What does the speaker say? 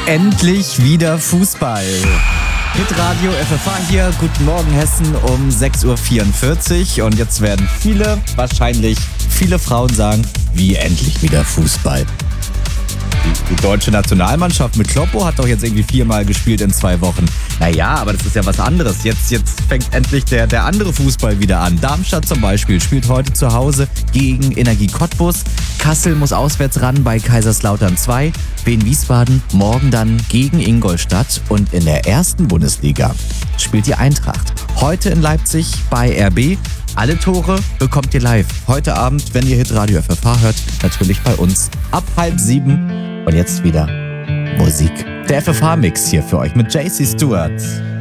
Endlich wieder Fußball. Hitradio FFH hier, guten Morgen Hessen um 6.44 Uhr. Und jetzt werden wahrscheinlich viele Frauen sagen, wie endlich wieder Fußball. Die deutsche Nationalmannschaft mit Kloppo hat doch jetzt irgendwie 4-mal gespielt in 2 Wochen. Naja, aber das ist ja was anderes. Jetzt fängt endlich der andere Fußball wieder an. Darmstadt zum Beispiel spielt heute zu Hause gegen Energie Cottbus. Kassel muss auswärts ran bei Kaiserslautern 2. Wien Wiesbaden morgen dann gegen Ingolstadt. Und in der ersten Bundesliga spielt die Eintracht. Heute in Leipzig bei RB. Alle Tore bekommt ihr live. Heute Abend, wenn ihr Hitradio FFH hört, natürlich bei uns ab 6:30. Und jetzt wieder Musik. Der FFH-Mix hier für euch mit JC Stewart.